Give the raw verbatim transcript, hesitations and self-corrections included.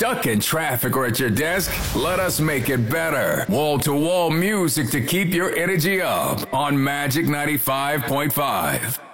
stuck in traffic or at your desk? Let us make it better. Wall-to-wall music to keep your energy up on Magic ninety-five point five.